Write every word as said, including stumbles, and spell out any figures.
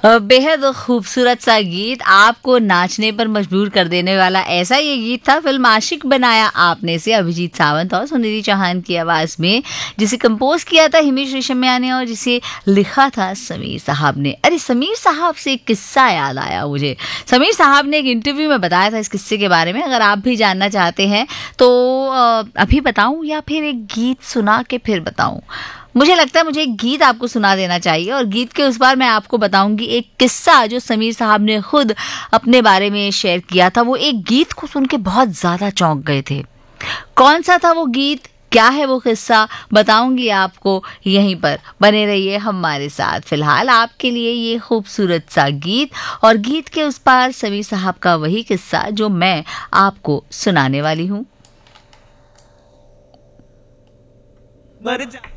अ, बेहद खूबसूरत सा गीत, आपको नाचने पर मजबूर कर देने वाला ऐसा ये गीत था फिल्म आशिक बनाया आपने से अभिजीत सावंत और सुनिधि चौहान की आवाज़ में, जिसे कंपोज किया था हिमेश रेशमिया ने और जिसे लिखा था समीर साहब ने। अरे समीर साहब से एक किस्सा याद आया मुझे। समीर साहब ने एक इंटरव्यू में बताया था इस किस्से के बारे में। अगर आप भी जानना चाहते हैं तो अ, अभी बताऊं या फिर एक गीत सुना के फिर बताऊं? मुझे लगता है मुझे एक गीत आपको सुना देना चाहिए और गीत के उस बार मैं आपको बताऊंगी एक किस्सा जो समीर साहब ने खुद अपने बारे में शेयर किया था। वो एक गीत को सुन के बहुत ज़्यादा चौंक गए थे। कौन सा था वो गीत, क्या है वो किस्सा, बताऊंगी आपको यहीं पर। बने रहिए हमारे साथ। फिलहाल आपके लिए ये खूबसूरत सा गीत और गीत के उस पार समीर साहब का वही किस्सा जो मैं आपको सुनाने वाली हूँ। मर जा